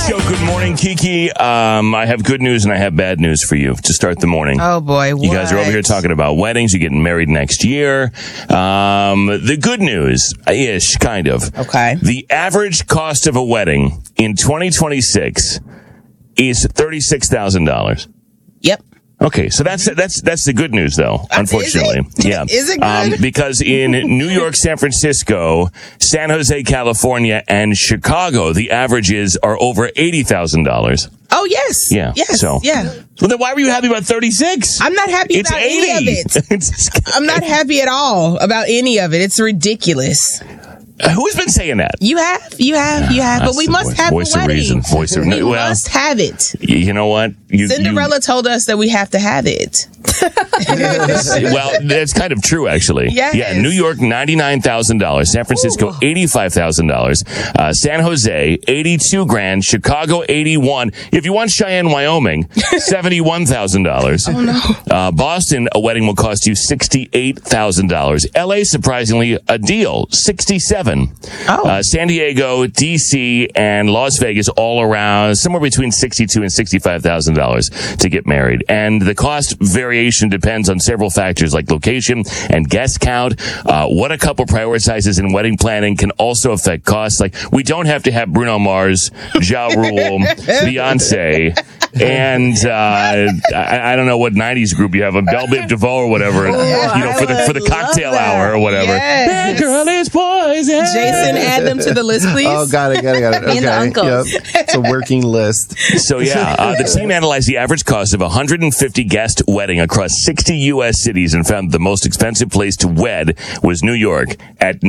show. Good morning, Kiki. I have good news and I have bad news for you to start the morning. Oh, boy. You guys are over here talking about weddings. You're getting married next year. The good news-ish, kind of. Okay. The average cost of a wedding in 2026 is $36,000. Yep. Okay, so that's the good news, though, unfortunately. Is it? Yeah. Is it good? Because in New York, San Francisco, San Jose, California, and Chicago, the averages are over $80,000. Oh, yes. Yeah. Yes. So, yeah. Well, then why were you happy about 36? I'm not happy It's about 80. any of it. I'm not happy at all about any of it. It's ridiculous. Who's been saying that? You have. But we must have voice a of wedding. reason. Voice of We well, must have it. You know what? Cinderella told us that we have to have it. Well, that's kind of true, actually. Yes. Yeah, New York, $99,000. San Francisco, $85,000. San Jose, $82,000. Chicago, $81,000. If you want Cheyenne, Wyoming, $71,000. Oh, no. Boston, a wedding will cost you $68,000. LA, surprisingly, a deal, $67,000. Oh. San Diego, DC, and Las Vegas, all around somewhere between $62,000 and $65,000 to get married. And the cost variation depends on several factors like location and guest count. What a couple prioritizes in wedding planning can also affect costs. Like, we don't have to have Bruno Mars, Ja Rule, Beyonce, and I don't know what 90s group you have, a Belle Biv DeVoe or whatever, for the cocktail hour or whatever. Yes. That girl is poison. Jason, add them to the list, please. Oh, got it. Okay. And the uncles. Yep. It's a working list. So, the team analyzed the average cost of a 150 guest wedding across 60 U.S. cities and found the most expensive place to wed was New York at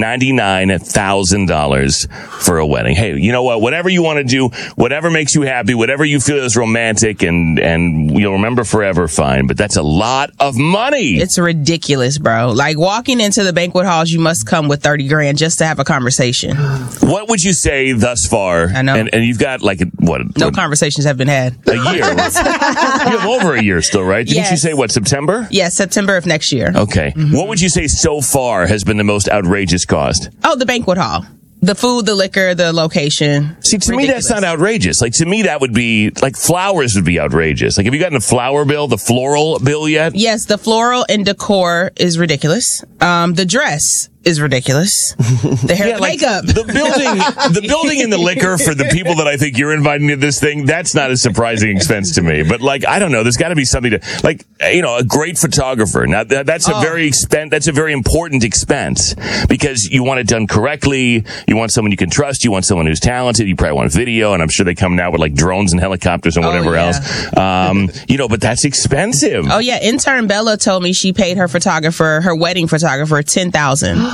$99,000 for a wedding. Hey, you know what? Whatever you want to do, whatever makes you happy, whatever you feel is romantic and you'll remember forever, fine. But that's a lot of money. It's ridiculous, bro. Like, walking into the banquet halls, you must come with $30,000 just to have a conversation. What would you say thus far? I know. And you've got No conversations have been had. A year. You have over a year still, right? Didn't you say, September? Yes, September of next year. Okay. Mm-hmm. What would you say so far has been the most outrageous cost? Oh, the banquet hall. The food, the liquor, the location. See, to me, that's not outrageous. Like, to me, that would be, like, flowers would be outrageous. Like, have you gotten a flower bill, the floral bill yet? Yes, the floral and decor is ridiculous. The dress is ridiculous. The hair, the makeup. The building and the liquor for the people that I think you're inviting to this thing, that's not a surprising expense to me. But, like, I don't know. There's got to be something to, like, a great photographer. Now, that's a very important expense because you want it done correctly. You want someone you can trust. You want someone who's talented. You probably want video, and I'm sure they come now with, like, drones and helicopters and whatever else. But that's expensive. Oh, yeah. Intern Bella told me she paid her wedding photographer, $10,000.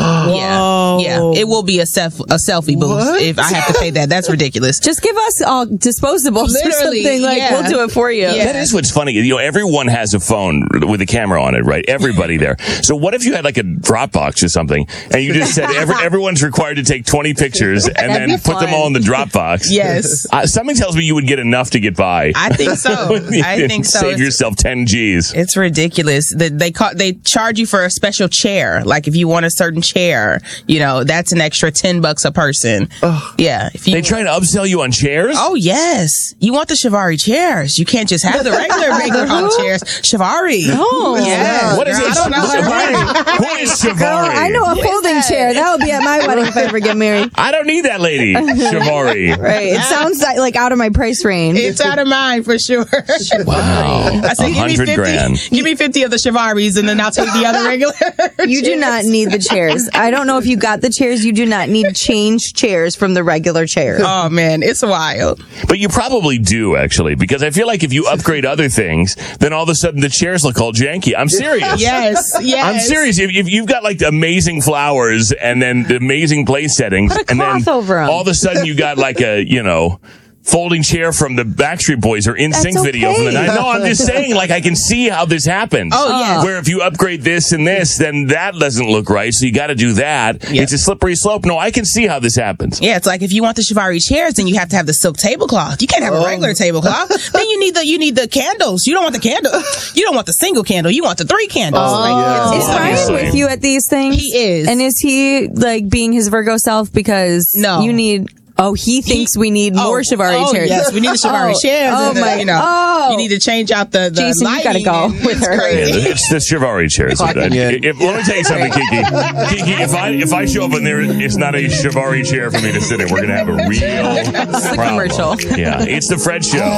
Yeah. It will be a selfie booth if I have to pay that. That's ridiculous. Just give us all disposables or something. We'll do it for you. Yeah. That is what's funny. Everyone has a phone with a camera on it, right? Everybody there. So what if you had like a Dropbox or something and you just said everyone's required to take 20 pictures and then put them all in the Dropbox? Yes. Something tells me you would get enough to get by. I think so. Save yourself 10 G's. It's ridiculous. They charge you for a special chair. Like, if you want a certain chair, that's an extra $10 a person. Yeah. They try to upsell you on chairs? Oh, yes. You want the Shivari chairs. You can't just have the regular home chairs. Shivari. Oh, yes. What is it? Who is Shivari? Girl, I know a folding chair. That would be at my wedding if I ever get married. I don't need that lady. Shivari. Right. It sounds like out of my price range. It's out of mine for sure. Wow. I said, $100,000. Give me 50 of the Shivaris and then I'll take the other regular. You do not need the chairs. I don't know if you got the chairs. You do not need changed chairs from the regular chair. Oh, man. It's wild. But you probably do, actually, because I feel like if you upgrade other things, then all of a sudden the chairs look all janky. I'm serious. Yes. I'm serious. If you've got like amazing flowers and then the amazing place settings, Put a and then cloth over 'em. all of a sudden you got like a, folding chair from the Backstreet Boys or NSYNC video from the night. No, I'm just saying, like, I can see how this happens. Oh, yeah. Where if you upgrade this and this, then that doesn't look right, so you got to do that. Yeah. It's a slippery slope. No, I can see how this happens. Yeah, it's like if you want the Shivari chairs, then you have to have the silk tablecloth. You can't have a regular tablecloth. Then you need the candles. You don't want the candle. You don't want the single candle. You want the 3 candles. Is Ryan with you at these things? He is. And is he like being his Virgo self because No. you need... Oh, he thinks we need more Shivari chairs. Yes, we need the Shivari chairs. Oh, and my. You need to change out the Jason, you gotta lighting go and with it's her. crazy. It's the Shivari chairs. Clocking in. Let me tell you something, Kiki. Kiki, if I show up and there, it's not a Shivari chair for me to sit in, we're going to have a real problem. commercial. Yeah, it's the Fred Show.